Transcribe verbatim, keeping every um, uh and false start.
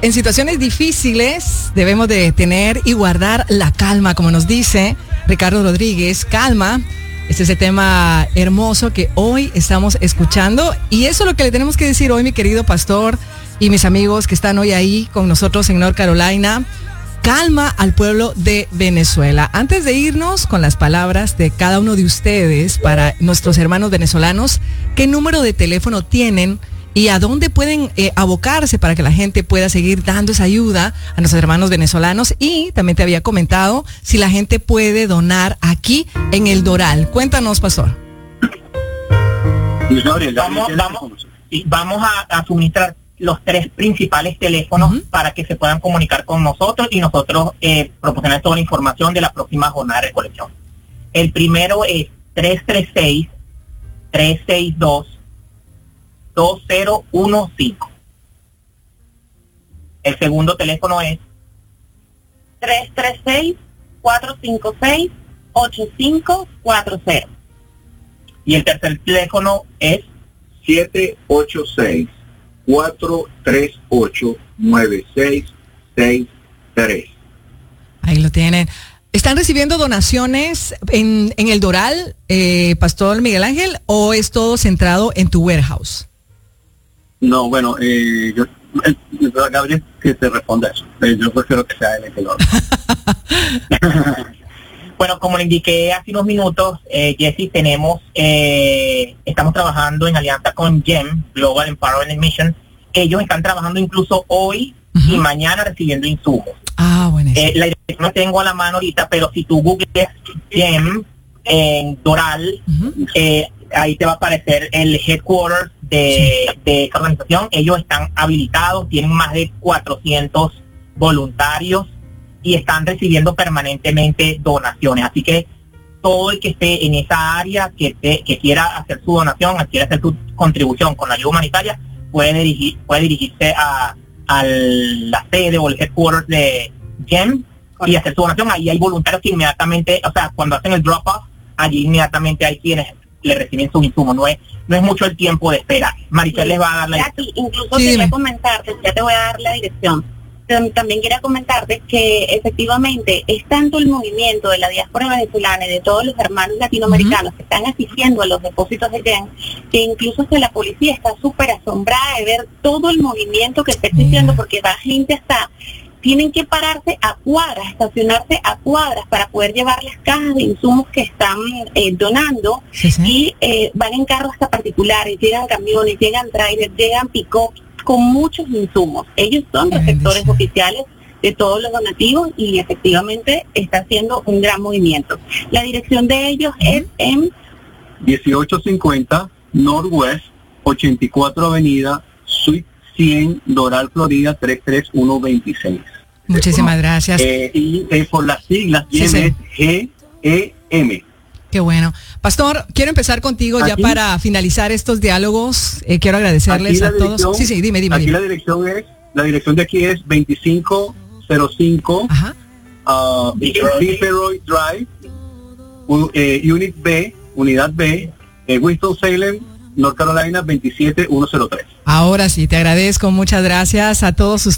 en situaciones difíciles debemos de tener y guardar la calma, como nos dice Ricardo Rodríguez. Calma, este es el tema hermoso que hoy estamos escuchando, y eso es lo que le tenemos que decir hoy, mi querido pastor y mis amigos que están hoy ahí con nosotros en North Carolina. Calma al pueblo de Venezuela. Antes de irnos con las palabras de cada uno de ustedes para nuestros hermanos venezolanos, ¿qué número de teléfono tienen y a dónde pueden eh, abocarse para que la gente pueda seguir dando esa ayuda a nuestros hermanos venezolanos? Y también te había comentado si la gente puede donar aquí en el Doral. Cuéntanos, pastor. Vamos, vamos, vamos a, a suministrar los tres principales teléfonos uh-huh. para que se puedan comunicar con nosotros y nosotros eh, proporcionar toda la información de la próxima jornada de recolección. El primero es tres tres seis, tres seis dos, dos cero uno cinco. El segundo teléfono es tres tres seis, cuatro cinco seis, ocho cinco cuatro cero. Y el tercer teléfono es siete ocho seis, cuatro tres ocho, nueve seis seis tres. Ahí lo tienen. ¿Están recibiendo donaciones en, en el Doral, eh, Pastor Miguel Ángel, o es todo centrado en tu warehouse? No, bueno, eh, yo, eh, Gabriel, que te responda eso. Eh, yo prefiero que sea él el que lo haga. Bueno, como le indiqué hace unos minutos, eh, Jesse, tenemos, eh, estamos trabajando en alianza con G E M, Global Empowerment Mission. Ellos están trabajando incluso hoy uh-huh. y mañana recibiendo insumos. Ah, bueno. Eh, la dirección no tengo a la mano ahorita, pero si tú googleas G E M en Doral, uh-huh. eh, ahí te va a aparecer el headquarters de, sí. de esa organización. Ellos están habilitados, tienen más de cuatrocientos voluntarios y están recibiendo permanentemente donaciones. Así que todo el que esté en esa área, que, te, que quiera hacer su donación, quiera hacer su contribución con la ayuda humanitaria, puede, dirigir, puede dirigirse a, a la sede o el headquarters de G E M y hacer su donación. Ahí hay voluntarios que inmediatamente, o sea, cuando hacen el drop-off, allí inmediatamente hay quienes le reciben sus insumos. No es, no es mucho el tiempo de espera. Maricel sí. les va a dar la dirección. Incluso sí, quería comentarte, ya te voy a dar la dirección. También quería comentarte que efectivamente es tanto el movimiento de la diáspora venezolana y de todos los hermanos latinoamericanos uh-huh. que están asistiendo a los depósitos de G E M, que incluso hasta la policía está súper asombrada de ver todo el movimiento que está existiendo, yeah. porque la gente está, tienen que pararse a cuadras, estacionarse a cuadras para poder llevar las cajas de insumos que están eh, donando, sí, sí. y eh, van en carros hasta particulares, llegan camiones, llegan trailers, llegan pick-up, con muchos insumos. Ellos son receptores oficiales de todos los donativos y efectivamente está haciendo un gran movimiento. La dirección de ellos uh-huh. es en dieciocho cincuenta Northwest ochenta y cuatro Avenida Suite cien, Doral, Florida tres tres uno dos seis. Muchísimas gracias. Eh, y eh, por las siglas sí, sí. G E M. Qué bueno. Pastor, quiero empezar contigo aquí, ya para finalizar estos diálogos. Eh, quiero agradecerles a todos. Sí, sí, dime, dime. Aquí dime. la dirección es, la dirección de aquí es veinticinco cero cinco uh, Viceroy Drive, uh, eh, Unit B, Unidad B, eh, Winston-Salem, North Carolina veintisiete ciento tres. Ahora sí, te agradezco. Muchas gracias a todos ustedes.